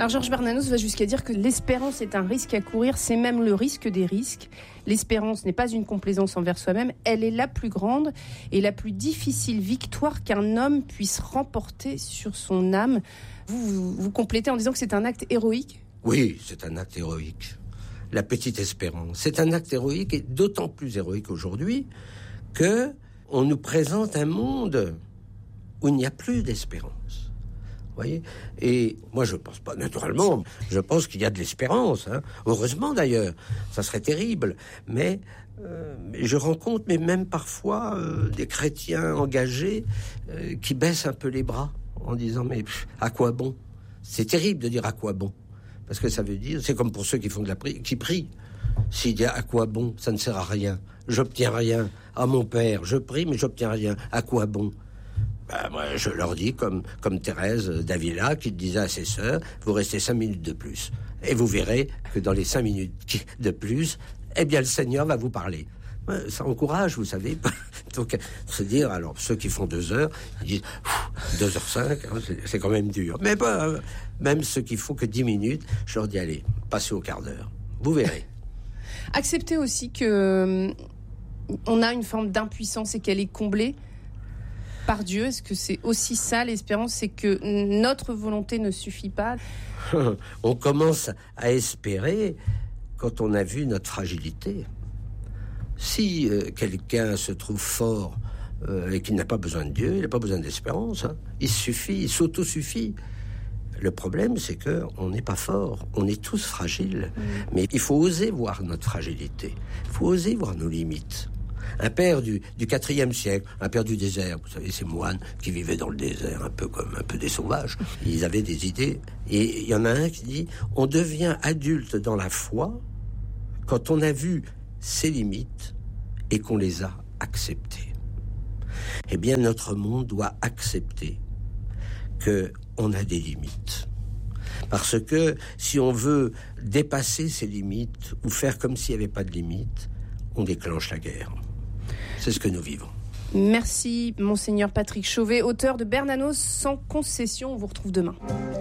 Alors Georges Bernanos va jusqu'à dire que l'espérance est un risque à courir, c'est même le risque des risques. L'espérance n'est pas une complaisance envers soi-même, elle est la plus grande et la plus difficile victoire qu'un homme puisse remporter sur son âme. Vous complétez en disant que c'est un acte héroïque ? Oui, c'est un acte héroïque. La petite espérance, c'est un acte héroïque et d'autant plus héroïque aujourd'hui que on nous présente un monde où il n'y a plus d'espérance. Voyez, et moi je pense pas, naturellement, je pense qu'il y a de l'espérance, hein. Heureusement d'ailleurs, ça serait terrible, mais je rencontre, mais même parfois des chrétiens engagés qui baissent un peu les bras en disant mais à quoi bon ? C'est terrible de dire à quoi bon, parce que ça veut dire, c'est comme pour ceux qui font qui prient. S'il dit à quoi bon, ça ne sert à rien, j'obtiens rien. Ah mon père, je prie mais j'obtiens rien. À quoi bon ? Moi, je leur dis, comme Thérèse d'Avila, qui disait à ses sœurs, vous restez 5 minutes de plus. Et vous verrez que dans les 5 minutes de plus, eh bien, le Seigneur va vous parler. Ça encourage, vous savez. Donc, se dire, alors, ceux qui font 2 heures, ils disent, 2h05, hein, c'est quand même dur. Mais même ceux qui font que 10 minutes, je leur dis, allez, passez au quart d'heure. Vous verrez. Acceptez aussi que on a une forme d'impuissance et qu'elle est comblée par Dieu. Est-ce que c'est aussi ça l'espérance, c'est que notre volonté ne suffit pas ? On commence à espérer quand on a vu notre fragilité. Si quelqu'un se trouve fort et qu'il n'a pas besoin de Dieu, il n'a pas besoin d'espérance, hein. Il suffit, il s'auto-suffit. Le problème, c'est que on n'est pas fort, on est tous fragiles. Mais il faut oser voir notre fragilité, il faut oser voir nos limites. Un père du IVe siècle, un père du désert, vous savez, ces moines qui vivaient dans le désert, un peu des sauvages. Ils avaient des idées. Et il y en a un qui dit, on devient adulte dans la foi quand on a vu ses limites et qu'on les a acceptées. Eh bien, notre monde doit accepter qu'on a des limites. Parce que si on veut dépasser ces limites ou faire comme s'il n'y avait pas de limites, on déclenche la guerre. C'est ce que nous vivons. Merci, Monseigneur Patrick Chauvet, auteur de Bernanos sans concession. On vous retrouve demain.